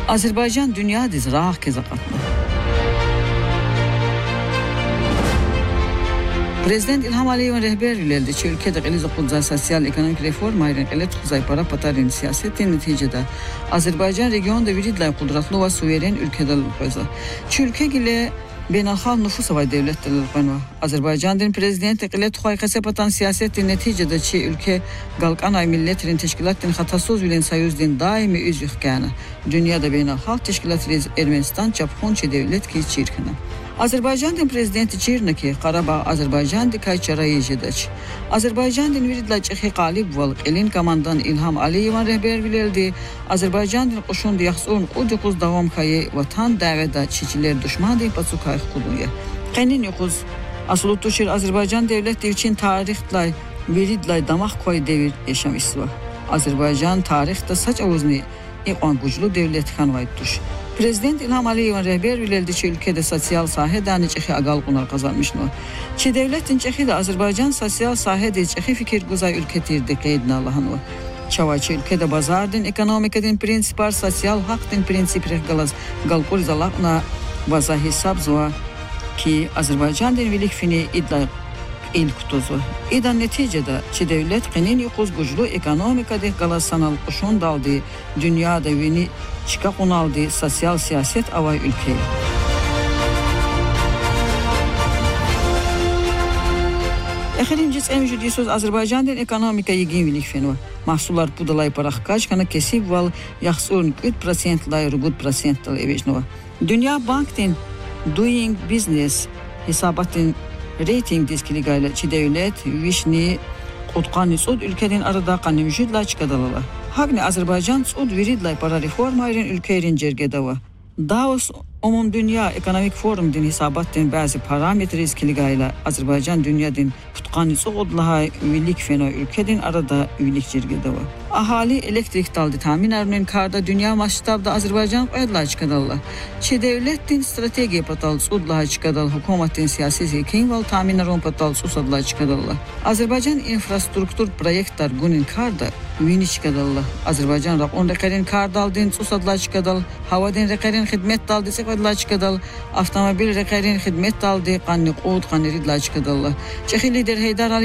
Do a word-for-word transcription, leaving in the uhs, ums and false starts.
Azerbaycan dünya dizraq kezaqatlı. Prezident İlham Aliyev'in rehberliğinde ki ülkede qiliz qudza sosyal ekonomik reform ayrın qilet xuzay para patarin siyasetin neticede Azerbaycan regionda viridlay qudratlı ve suveren ülkede lüqoza. Ki ülke gile beynalxalq nüfus ve devletler lüqanva. Azerbaycan'ın prezidenti qilet xuay qasapatan siyasetin neticede ki ülke qalqan ay milletlerin teşkilatın xatasız bilen sayuzdin daimi üzvük kana. Dünyada beynalxalq teşkilat Ermenistan çapxonçi devlet ki çirkina. Azerbaycan'ın prezidenti Çirnaki, Qarabağ Azerbaycan dikay çarayıcıdır. Azerbaycan'ın viridla çıxı qalib val elin komandan İlham Aliyev'in rehber bileldi. Azerbaycan'ın qoşun yaxsun ucukuz davam kayı vatan davada çiçiler düşman deyip atsukay quluya. Qenin yoxuz asulu tuşir Azerbaycan devleti için tarihlay viridlay damaq koy devir yaşam isva. Azerbaycan tarihte saç avuzni iqan güclü devlet xanvaytduş. Prezident İlham Aliyev'in rehber bileldi ki ülkede sosyal sahədə neçəxi aqal qunar qazanmışdı. Ki devletin çəxi de Azerbaycan sosyal sahədə çəxi fikir quzay ülke tirdi qeydin Allah'ın. Çavaçı ülkede bazardın, ekonomikadın prinsipar, sosyal haqdın prinsipir qalaz qalqur zalaqna vaza hesab zua ki Azerbaycan denvilik fini idla il kutuzu. İdan neticede ki devlet qenin yoxuz güclü ekonomikada qalaz sanal quşun daldı, dünyada vini çıqa qonaldı sosyal siyaset avay ülkeye. Exirinci emjudi söz Azerbaycan'ın ekonomika yeginvilik fenva. Mahsullar pudalay paraq kaçkana kesib val yaxsun üç prosentlay rugut prosentlay evejnova. Dünya Bank'tin Doing Business hesabatın rating diskiligayla çi devlet vişni qutqan nisud ülkenin arada qanimjidla çıqadalala. Hagni Azerbaycan sud viridlay para reform ayrın ülkerin cergedava. Davos Umum Dünya Ekonomik Forum'din hesabattin bazı parametre iskiligayla Azerbaycan dünyadin tutqan nisud odlahay üyelik fena ülkedin arada üyelik cergedava. Ahali elektrik daldı tamin arının karda dünya maştabda Azerbaycan qoyadla çıqadalla. Çi devlettin strategiya patal sudla çıqadal hukumatin siyasi zekin val tamin arın patal susadla çıqadalla. Azerbaycan infrastruktur proyektlar gunin karda üyeni çıqadalla. Azerbaycan raqon rekarin kardaldin susadla çıqadal. Havadin rekarin xidmet daldı sekadla çıqadal. Avtomobil rekarin xidmet daldı qanni qod qanni ridla çıqadalla. Çexi lider Heydar Ali